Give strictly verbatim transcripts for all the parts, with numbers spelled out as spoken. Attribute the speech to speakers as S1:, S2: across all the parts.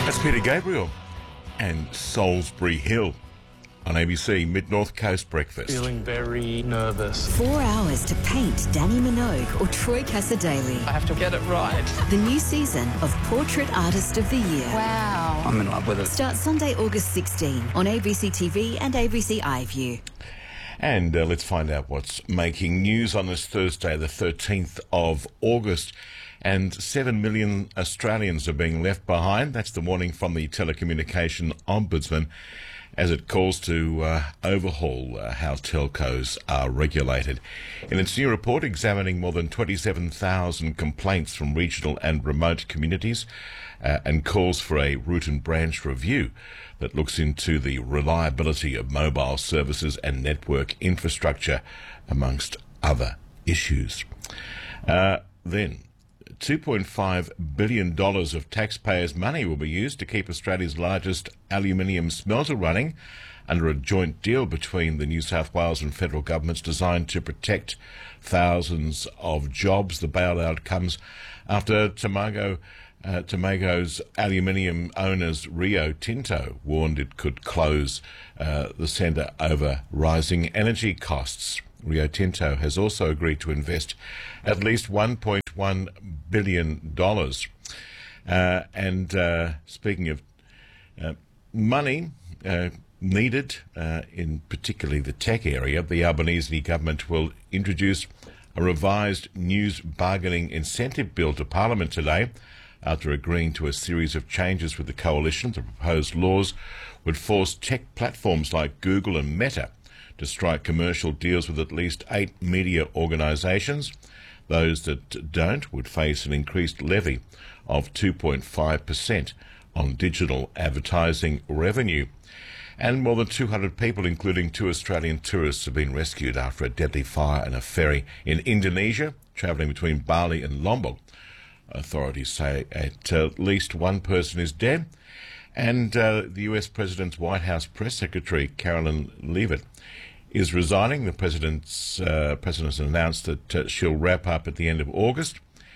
S1: That's Peter Gabriel and Salisbury Hill on A B C Mid-North Coast Breakfast.
S2: Feeling very nervous.
S3: Four hours to paint Danny Minogue or Troy Cassar-Daley.
S2: I have to get it right.
S3: The new season of Portrait Artist of the Year.
S4: Wow.
S5: I'm in love with it.
S3: Starts Sunday, August sixteenth on A B C T V and A B C iView.
S1: And uh, let's find out what's making news on this Thursday, the thirteenth of August. And seven million Australians are being left behind. That's the warning from the Telecommunication Ombudsman as it calls to uh, overhaul uh, how telcos are regulated. In its new report examining more than twenty-seven thousand complaints from regional and remote communities uh, and calls for a root and branch review that looks into the reliability of mobile services and network infrastructure, amongst other issues. Uh, then, two point five billion dollars of taxpayers' money will be used to keep Australia's largest aluminium smelter running under a joint deal between the New South Wales and federal governments designed to protect thousands of jobs. The bailout comes after Tomago, uh, Tomago's aluminium owners Rio Tinto warned it could close uh, the centre over rising energy costs. Rio Tinto has also agreed to invest at least one point one billion dollars. Uh, and uh, speaking of uh, money uh, needed, uh, in particularly the tech area, the Albanese government will introduce a revised news bargaining incentive bill to Parliament today after agreeing to a series of changes with the coalition. The proposed laws would force tech platforms like Google and Meta to strike commercial deals with at least eight media organisations. Those that don't would face an increased levy of two point five percent on digital advertising revenue. And more than two hundred people, including two Australian tourists, have been rescued after a deadly fire in a ferry in Indonesia, travelling between Bali and Lombok. Authorities say at uh, least one person is dead. And uh, the U S President's White House Press Secretary, Carolyn Leavitt, is resigning. The President's uh, President has announced that uh, she'll wrap up at the end of August,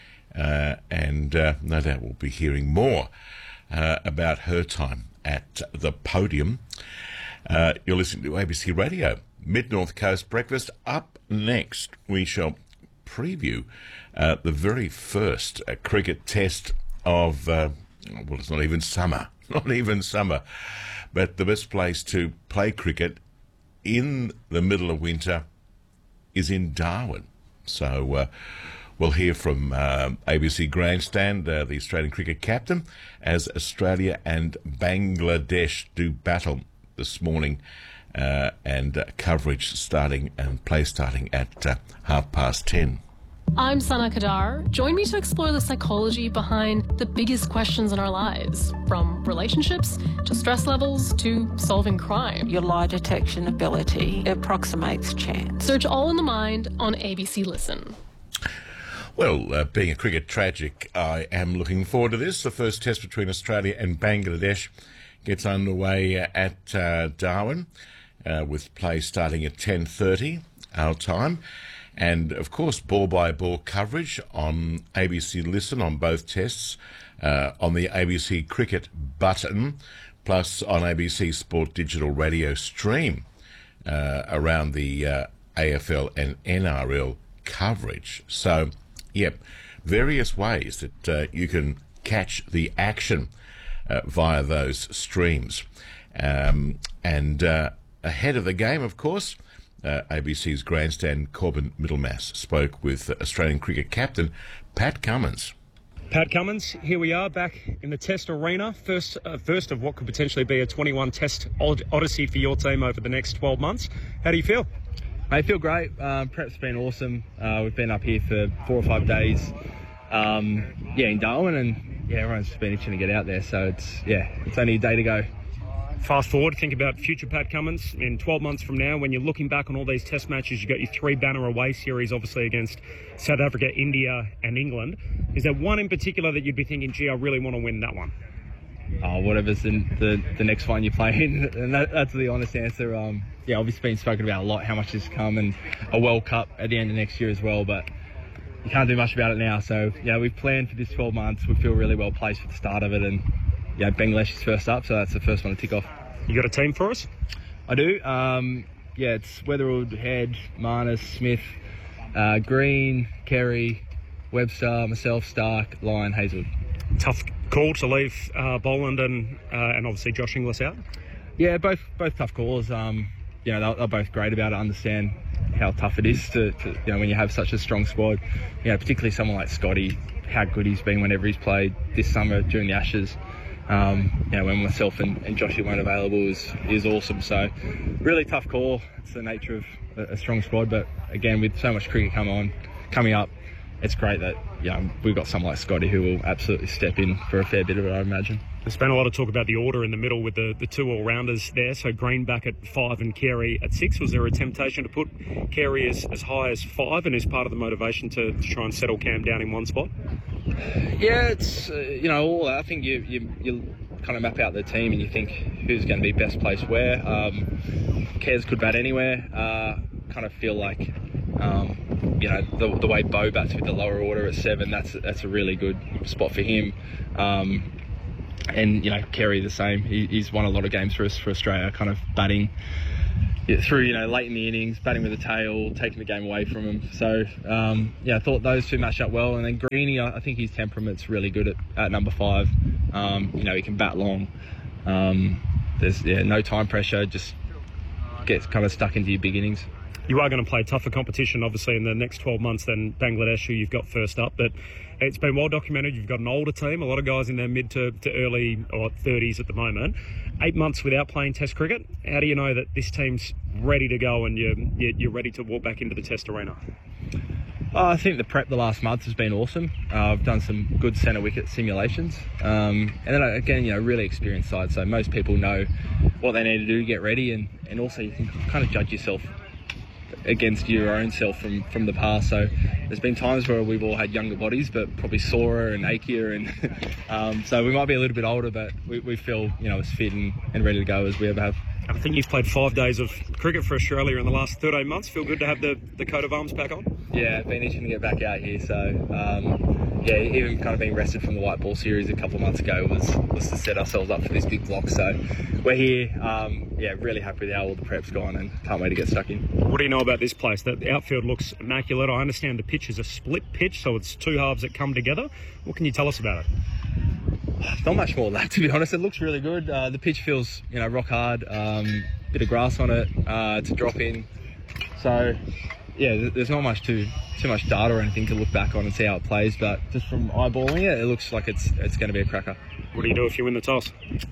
S1: uh, and uh, no doubt we'll be hearing more uh, about her time at the podium. Uh, you're listening to A B C Radio, Mid-North Coast Breakfast. Up next, we shall preview uh, the very first uh, cricket test of, uh, well, it's not even summer, not even summer, but the best place to play cricket in the middle of winter is in Darwin. So uh, we'll hear from uh, A B C Grandstand, uh, the Australian cricket captain, as Australia and Bangladesh do battle this morning, uh, and uh, coverage starting and play starting at uh, half past ten.
S6: I'm Sana Kadar. Join me to explore the psychology behind the biggest questions in our lives, from relationships to stress levels to solving crime.
S4: Your lie detection ability approximates chance.
S6: Search All in the Mind on A B C Listen.
S1: Well, uh, being a cricket tragic, I am looking forward to this. The first test between Australia and Bangladesh gets underway uh, at uh, Darwin, uh, with play starting at ten thirty our time. And, of course, ball-by-ball coverage on A B C Listen on both tests, uh, on the A B C Cricket button, plus on A B C Sport Digital Radio stream uh, around the uh, A F L and N R L coverage. So, yep, various ways that uh, you can catch the action uh, via those streams. Um, and uh, ahead of the game, of course, Uh, A B C's Grandstand Corbin Middlemass spoke with Australian cricket captain Pat Cummins.
S7: Pat Cummins, here we are back in the Test arena, first uh, first of what could potentially be a twenty-one Test odyssey for your team over the next twelve months. How do you feel?
S8: I feel great. Um, prep's been awesome. Uh, we've been up here for four or five days, um, yeah, in Darwin, and yeah, everyone's been itching to get out there. So it's yeah, it's only a day to go.
S7: Fast forward, think about future Pat Cummins in twelve months from now. When you're looking back on all these Test matches, you've got your three banner away series, obviously against South Africa, India and England. Is there one in particular that you'd be thinking, gee, I really want to win that one?
S8: Oh, whatever's in the, the next one you play in. And that, that's the honest answer. Um, yeah, obviously been spoken about a lot, how much has come, and a World Cup at the end of next year as well. But you can't do much about it now. So, yeah, we've planned for this twelve months. We feel really well placed for the start of it, and yeah, Bangladesh is first up, so that's the first one to tick off.
S7: You got a team for us?
S8: I do. Um, yeah, it's Weatherald, Head, Marnus, Smith, uh, Green, Kerry, Webster, myself, Stark, Lyon, Hazelwood.
S7: Tough call to leave uh, Boland and uh, and obviously Josh Inglis out.
S8: Yeah, both both tough calls. Um, you know, they're, they're both great about it. Understand how tough it is to, to, you know, when you have such a strong squad. You know, particularly someone like Scotty, how good he's been whenever he's played this summer during the Ashes. Um, you know, when myself and, and Joshy weren't available is is awesome. So, really tough call. It's the nature of a, a strong squad. But again, with so much cricket come on, coming up, it's great that yeah we've got someone like Scotty who will absolutely step in for a fair bit of it, I imagine.
S7: There's been a lot of talk about the order in the middle with the, the two all-rounders there. So Green back at five and Carey at six. Was there a temptation to put Carey as, as high as five, and is part of the motivation to, to try and settle Cam down in one spot?
S8: Yeah, it's uh, you know all I think you, you you kind of map out the team and you think who's going to be best placed where. Um, Cares could bat anywhere. Uh, kind of feel like um, you know the, the way Bo bats with the lower order at seven. That's that's a really good spot for him. Um, And, you know, Kerry the same. He, he's won a lot of games for us, for Australia, kind of batting through, you know, late in the innings, batting with the tail, taking the game away from him. So, um, yeah, I thought those two matched up well. And then Greeny, I, I think his temperament's really good at, at number five. Um, you know, he can bat long. Um, there's, yeah, no time pressure, just gets kind of stuck into your big innings.
S7: You are going to play tougher competition, obviously, in the next twelve months than Bangladesh, who you've got first up. But it's been well documented. You've got an older team, a lot of guys in their mid to, to early or thirties at the moment. Eight months without playing Test cricket. How do you know that this team's ready to go and you're, you're ready to walk back into the Test arena?
S8: Oh, I think the prep the last month has been awesome. Uh, I've done some good centre wicket simulations. Um, and then again, you know, really experienced side. So most people know what they need to do to get ready. And, and also you can kind of judge yourself against your own self from, from the past. So there's been times where we've all had younger bodies, but probably sorer and achier, and um, so we might be a little bit older, but we, we feel, you know, as fit and, and ready to go as we ever have.
S7: I think you've played five days of cricket for Australia in the last thirteen months. Feel good to have the, the coat of arms back on?
S8: Yeah, been itching to get back out here. So, um, yeah, even kind of being rested from the white ball series a couple of months ago was, was to set ourselves up for this big block. So we're here. Um, yeah, really happy with how all the prep's gone and can't wait to get stuck in.
S7: What do you know about this place? The outfield looks immaculate. I understand the pitch is a split pitch, so it's two halves that come together. What can you tell us about it?
S8: Not much more than that, to be honest. It looks really good. Uh, the pitch feels, you know, rock hard. Um, bit of grass on it uh, to drop in. So, yeah, there's not much too too much data or anything to look back on and see how it plays. But just from eyeballing it, it looks like it's it's going to be a cracker.
S7: What do you do if you win the toss?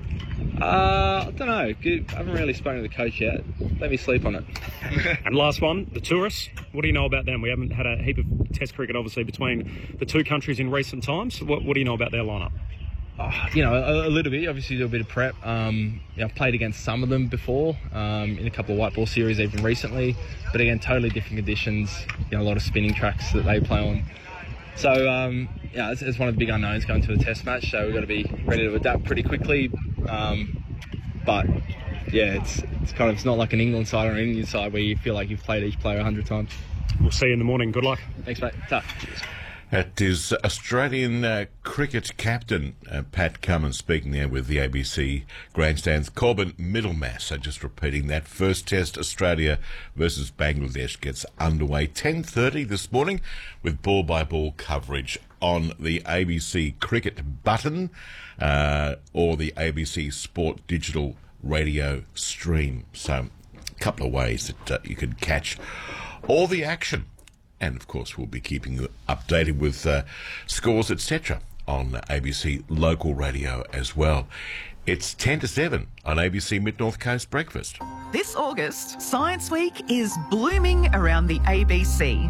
S8: Uh, I don't know. Good. I haven't really spoken to the coach yet. Let me sleep on it.
S7: And last one, the tourists. What do you know about them? We haven't had a heap of Test cricket, obviously, between the two countries in recent times. What, what do you know about their lineup?
S8: Uh, you know, a, a little bit. Obviously, do a bit of prep. Um, you know, I've played against some of them before um, in a couple of white ball series, even recently. But again, totally different conditions. You know, a lot of spinning tracks that they play on. So, um, yeah, it's, it's one of the big unknowns going to a Test match. So we've got to be ready to adapt pretty quickly. Um, but yeah, it's it's kind of it's not like an England side or an Indian side where you feel like you've played each player a hundred times.
S7: We'll see you in the morning. Good luck.
S8: Thanks, mate. Tough. Cheers.
S1: That is Australian uh, cricket captain uh, Pat Cummins speaking there with the A B C Grandstand's Corbin Middlemass. So just repeating that, first Test Australia versus Bangladesh gets underway ten thirty this morning with ball-by-ball coverage on the A B C Cricket button uh, or the A B C Sport digital radio stream. So a couple of ways that uh, you can catch all the action. And, of course, we'll be keeping you updated with uh, scores, et cetera on A B C local radio as well. It's ten to seven on A B C Mid-North Coast Breakfast.
S5: This August, Science Week is blooming around the A B C.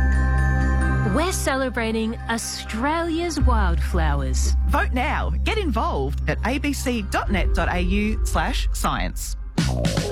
S9: We're celebrating Australia's wildflowers.
S5: Vote now. Get involved at abc.net.au slash science.